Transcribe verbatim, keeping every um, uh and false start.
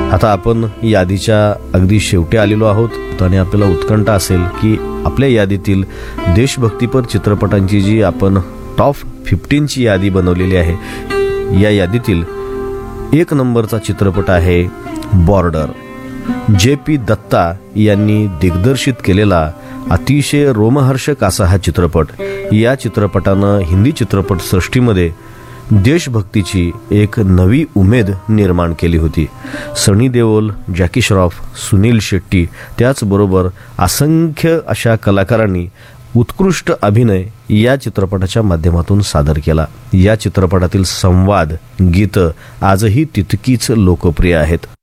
आता आपण यादीच्या अगदी शेवटी आलेलो आहोत आणि आपल्याला उत्कंठा असेल की आपल्या यादीतील देशभक्तीपर चित्रपटांची जी आपण टॉप फिफ्टीनची यादी बनवलेली आहे, या यादीतील एक नंबरचा चित्रपट आहे बॉर्डर. जे पी दत्ता यांनी दिग्दर्शित केलेला अतिशय रोमहर्षक असा हा चित्रपट. या चित्रपटानं हिंदी चित्रपटसृष्टीमध्ये देशभक्तीची एक नवी उमेद निर्माण केली होती. सनी देओल, जॅकी श्रॉफ, सुनील शेट्टी त्याचबरोबर असंख्य अशा कलाकारांनी उत्कृष्ट अभिनय या चित्रपटाच्या माध्यमातून सादर केला. या चित्रपटातील संवाद, गीतं आजही तितकीच लोकप्रिय आहेत.